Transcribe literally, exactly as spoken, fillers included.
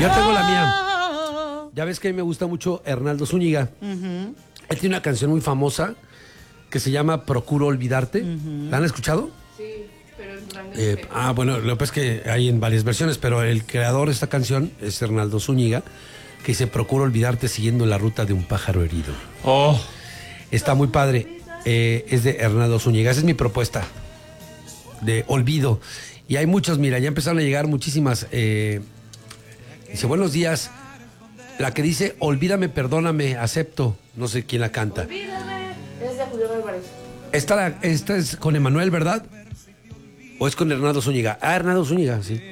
Yo tengo la mía. Ya ves que a mí me gusta mucho Hernaldo Zúñiga. Uh-huh. Él tiene una canción muy famosa que se llama Procuro Olvidarte. Uh-huh. ¿La han escuchado? Sí, pero en plan eh, Ah, bueno, lo que pasa es que hay en varias versiones, pero el creador de esta canción es Hernaldo Zúñiga, que dice Procuro olvidarte siguiendo la ruta de un pájaro herido. Oh. Está muy padre. Eh, es de Hernaldo Zúñiga. Esa es mi propuesta de olvido. Y hay muchos, mira, ya empezaron a llegar muchísimas. Eh, dice, buenos días. La que dice, olvídame, perdóname, acepto. No sé quién la canta. Olvídame. Es de Julián Álvarez. Esta, esta es con Emanuel, ¿verdad? ¿O es con Hernaldo Zúñiga? Ah, Hernaldo Zúñiga, sí.